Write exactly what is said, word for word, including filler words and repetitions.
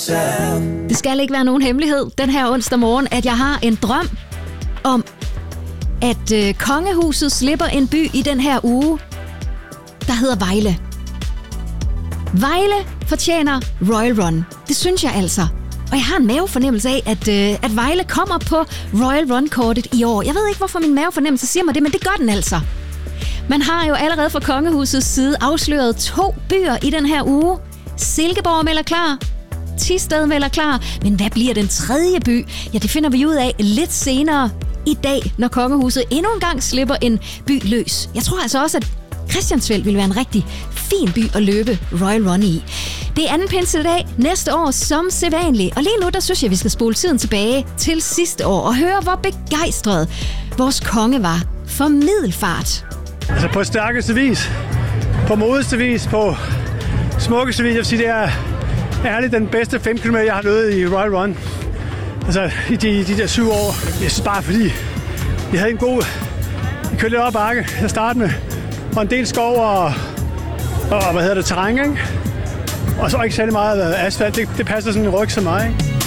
Det skal ikke være nogen hemmelighed den her onsdag morgen, at jeg har en drøm om, at øh, kongehuset slipper en by i den her uge, der hedder Vejle. Vejle fortjener Royal Run. Det synes jeg altså. Og jeg har en mavefornemmelse af, at, øh, at Vejle kommer på Royal Run-kortet i år. Jeg ved ikke, hvorfor min mavefornemmelse siger mig det, men det gør den altså. Man har jo allerede fra kongehusets side afsløret to byer i den her uge. Silkeborg melder klar. Thisted melder klar. Men hvad bliver den tredje by? Ja, det finder vi ud af lidt senere i dag, når kongehuset endnu en gang slipper en by løs. Jeg tror altså også, at Christiansfeld vil være en rigtig fin by at løbe Royal Run i. Det er anden pinsedag næste år som sædvanligt. Og lige nu, der synes jeg, vi skal spole tiden tilbage til sidste år og høre, hvor begejstret vores konge var for Middelfart. Altså på stærkeste vis, på modeste vis, på smukkeste vis. Jeg vil sige, det er ærligt den bedste fem kilometer, jeg har løbet i Royal Run. Altså i de, de der syv år. Jeg synes bare, fordi vi havde en god... Vi kørte lidt op ad bakke. Jeg startede med og en del skov og, og hvad hedder det, terræn, ikke? Og så ikke særlig meget asfalt. Det, det passer sådan en ryg som mig, ikke?